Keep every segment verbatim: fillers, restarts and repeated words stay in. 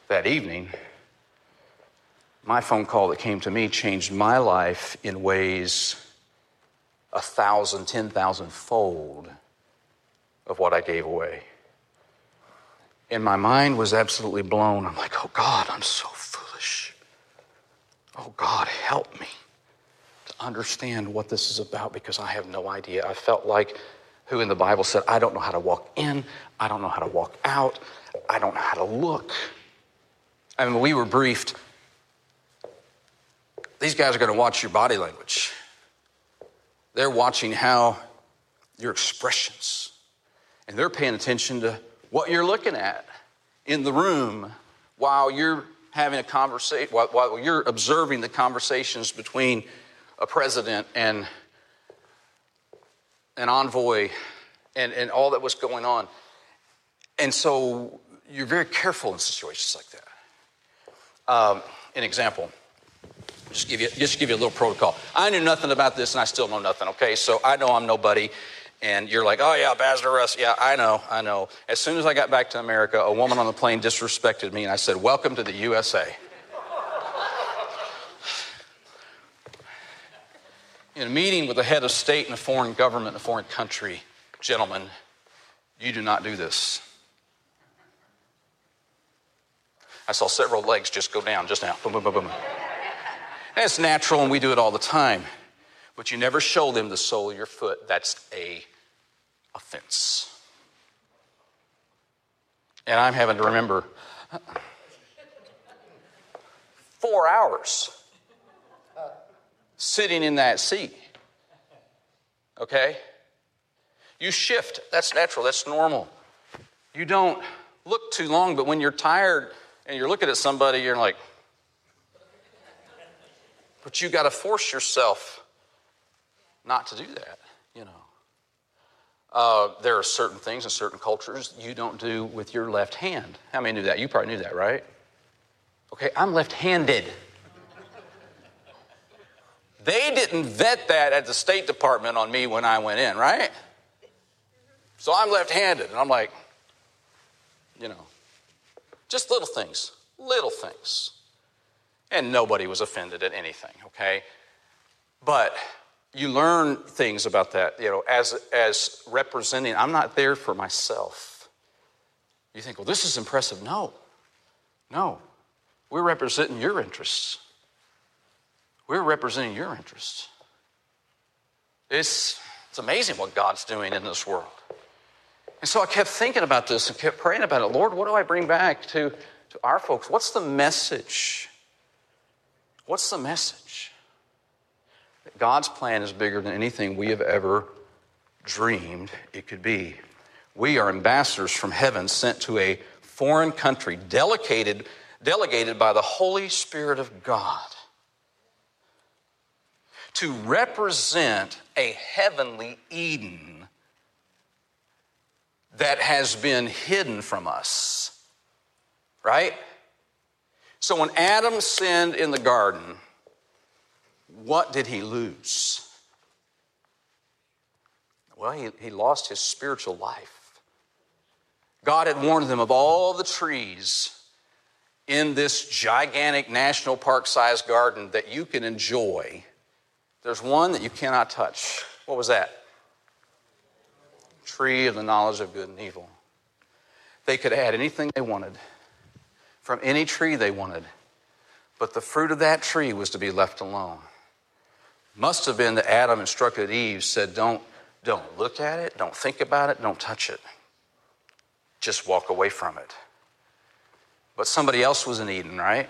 that evening, my phone call that came to me changed my life in ways a thousand, ten thousand fold of what I gave away. And my mind was absolutely blown. I'm like, oh God, I'm so foolish. Oh God, help me to understand what this is about, because I have no idea. I felt like who in the Bible said, I don't know how to walk in, I don't know how to walk out, I don't know how to look. I mean, we were briefed, these guys are going to watch your body language. They're watching how your expressions, and they're paying attention to what you're looking at in the room while you're having a conversation, while, while you're observing the conversations between a president and an envoy and, and all that was going on. And so you're very careful in situations like that. Um, an example, just give you just give you a little protocol. I knew nothing about this, and I still know nothing. Okay, so I know I'm nobody, and you're like, oh yeah, Ambassador Russ, yeah, I know, I know. As soon as I got back to America, a woman on the plane disrespected me, and I said, welcome to the U S A. In a meeting with the head of state in a foreign government in a foreign country, gentlemen, you do not do this. I saw several legs just go down just now. Boom, boom, boom, boom. And it's natural, and we do it all the time. But you never show them the sole of your foot. That's a offense. And I'm having to remember four hours sitting in that seat. Okay? You shift. That's natural. That's normal. You don't look too long, but when you're tired and you're looking at somebody, you're like, but you got to force yourself not to do that, you know. Uh, there are certain things in certain cultures you don't do with your left hand. How many knew that? You probably knew that, right? Okay, I'm left-handed. They didn't vet that at the State Department on me when I went in, right? So I'm left-handed, and I'm like, you know, just little things, little things. And nobody was offended at anything, okay? But you learn things about that, you know, as, as representing, I'm not there for myself. You think, well, this is impressive. No, no. We're representing your interests. We're representing your interests. It's, it's amazing what God's doing in this world. And so I kept thinking about this and kept praying about it. Lord, what do I bring back to, to our folks? What's the message? What's the message? That God's plan is bigger than anything we have ever dreamed it could be. We are ambassadors from heaven sent to a foreign country, delegated, delegated by the Holy Spirit of God to represent a heavenly Eden that has been hidden from us, right? So when Adam sinned in the garden, what did he lose? Well, he, he lost his spiritual life. God had warned them of all the trees in this gigantic national park-sized garden that you can enjoy. There's one that you cannot touch. What was that? Tree of the knowledge of good and evil. They could add anything they wanted from any tree they wanted, but the fruit of that tree was to be left alone. Must have been that Adam instructed Eve, said, don't, don't look at it, don't think about it, don't touch it. Just walk away from it. But somebody else was in Eden, right?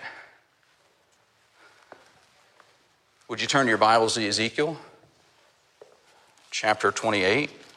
Would you turn your Bibles to Ezekiel chapter twenty-eight?